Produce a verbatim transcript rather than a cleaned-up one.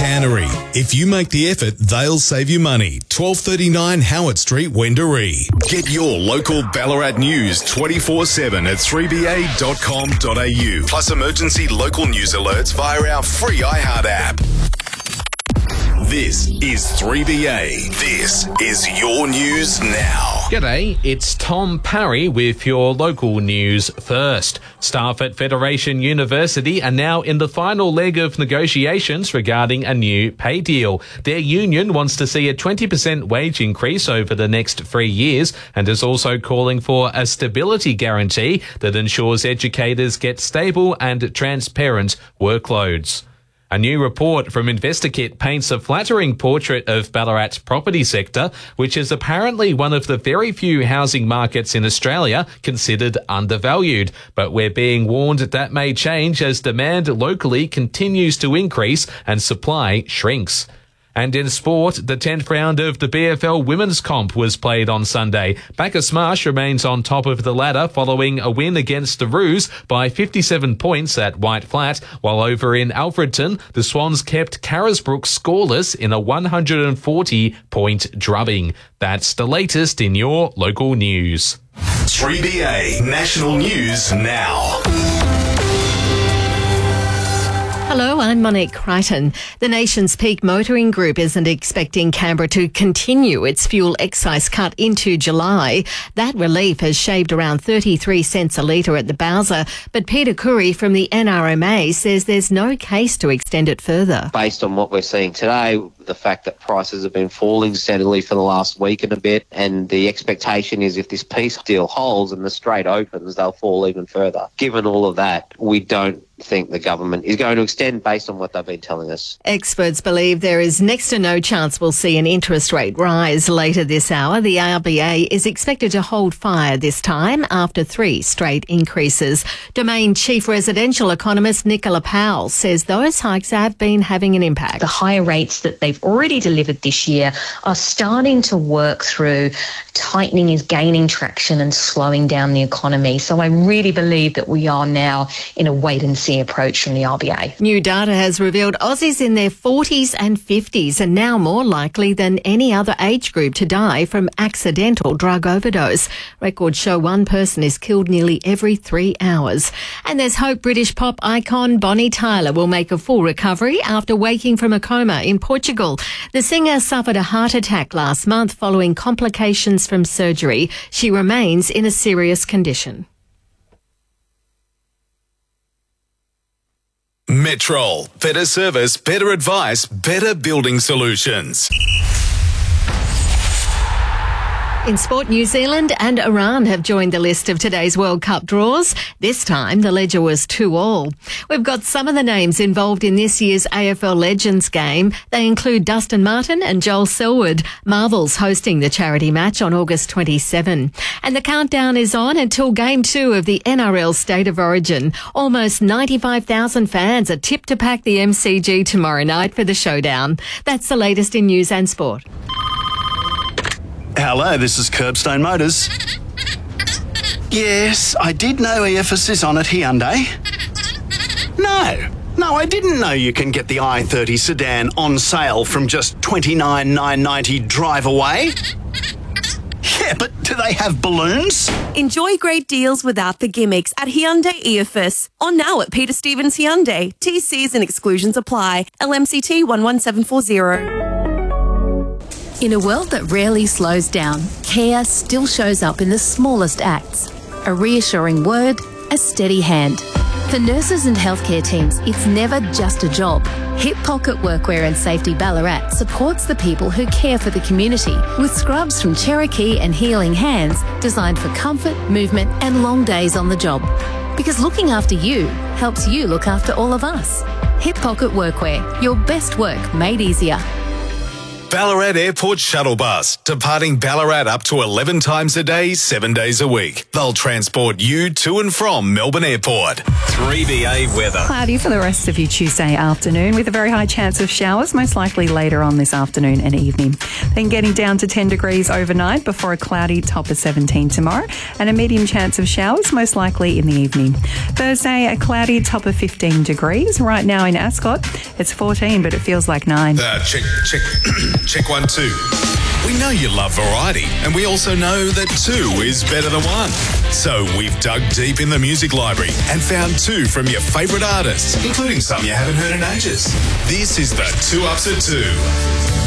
Cannery. If you make the effort, they'll save you money. twelve thirty-nine Howard Street, Wendouree. Get your local Ballarat news twenty-four seven at three b a dot com dot a u. Plus emergency local news alerts via our free iHeart app. This is three B A. This is your news now. G'day, it's Tom Parry with your local news first. Staff at Federation University are now in the final leg of negotiations regarding a new pay deal. Their union wants to see a twenty percent wage increase over the next three years and is also calling for a stability guarantee that ensures educators get stable and transparent workloads. A new report from InvestorKit paints a flattering portrait of Ballarat's property sector, which is apparently one of the very few housing markets in Australia considered undervalued. But we're being warned that may change as demand locally continues to increase and supply shrinks. And in sport, the tenth round of the B F L Women's Comp was played on Sunday. Bacchus Marsh remains on top of the ladder following a win against the Roos by fifty-seven points at White Flat, while over in Alfredton, the Swans kept Carisbrook scoreless in a one hundred forty point drubbing. That's the latest in your local news. three B A National News Now. Hello, I'm Monique Crichton. The nation's peak motoring group isn't expecting Canberra to continue its fuel excise cut into July. That relief has shaved around thirty-three cents a litre at the Bowser, but Peter Curry from the N R M A says there's no case to extend it further. Based on what we're seeing today, the fact that prices have been falling steadily for the last week and a bit, and the expectation is if this peace deal holds and the Strait opens, they'll fall even further. Given all of that, we don't think the government is going to extend based on what they've been telling us. Experts believe there is next to no chance we'll see an interest rate rise later this hour. The R B A is expected to hold fire this time after three straight increases. Domain Chief Residential Economist Nicola Powell says those hikes have been having an impact. The higher rates that they've already delivered this year are starting to work through. Tightening is gaining traction and slowing down the economy. So I really believe that we are now in a wait-and-see approach from the R B A. New data has revealed Aussies in their forties and fifties are now more likely than any other age group to die from accidental drug overdose. Records show one person is killed nearly every three hours. And there's hope British pop icon Bonnie Tyler will make a full recovery after waking from a coma in Portugal. The singer suffered a heart attack last month following complications from surgery. She remains in a serious condition. Metrol. Better service, better advice, better building solutions. In sport, New Zealand and Iran have joined the list of today's World Cup draws. This time, the ledger was two all. We've got some of the names involved in this year's A F L Legends game. They include Dustin Martin and Joel Selwood. Marvel's hosting the charity match on August twenty-seventh. And the countdown is on until Game two of the N R L State of Origin. Almost ninety-five thousand fans are tipped to pack the M C G tomorrow night for the showdown. That's the latest in news and sport. Hello, this is Curbstone Motors. Yes, I did know E F S is on at Hyundai. No, no, I didn't know you can get the i thirty sedan on sale from just twenty-nine thousand nine hundred ninety dollars drive away. Yeah, but do they have balloons? Enjoy great deals without the gimmicks at Hyundai E F S. On now at Peter Stevens Hyundai. T Cs and exclusions apply. L M C T one one seven four zero. In a world that rarely slows down, care still shows up in the smallest acts. A reassuring word, a steady hand. For nurses and healthcare teams, it's never just a job. Hip Pocket Workwear and Safety Ballarat supports the people who care for the community with scrubs from Cherokee and Healing Hands designed for comfort, movement and long days on the job. Because looking after you helps you look after all of us. Hip Pocket Workwear, your best work made easier. Ballarat Airport Shuttle Bus, departing Ballarat up to eleven times a day, seven days a week. They'll transport you to and from Melbourne Airport. three B A weather. Cloudy for the rest of your Tuesday afternoon with a very high chance of showers, most likely later on this afternoon and evening. Then getting down to ten degrees overnight before a cloudy top of seventeen tomorrow and a medium chance of showers, most likely in the evening. Thursday, a cloudy top of fifteen degrees. Right now in Ascot, it's fourteen, but it feels like nine. Uh, check, check, check one, two. We know you love variety, and we also know that two is better than one. So we've dug deep in the music library and found two from your favourite artists, including some you haven't heard in ages. This is the Two Ups at Two.